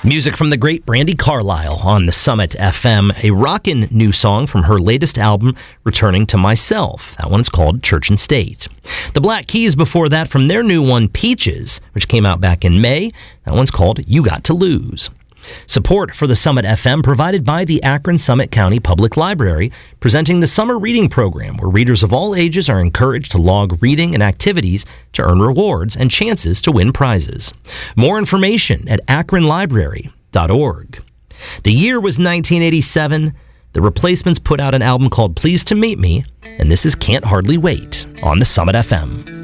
Music from the great Brandi Carlile on the Summit FM, a rockin' new song from her latest album, Returning to Myself. That one's called Church and State. The Black Keys before that from their new one, Peaches, which came out back in May. That one's called You Got to Lose. Support for the Summit FM provided by the Akron Summit County Public Library, presenting the Summer Reading Program, where readers of all ages are encouraged to log reading and activities to earn rewards and chances to win prizes. More information at akronlibrary.org. The year was 1987. The Replacements put out an album called Pleased to Meet Me, and this is Can't Hardly Wait on the Summit FM.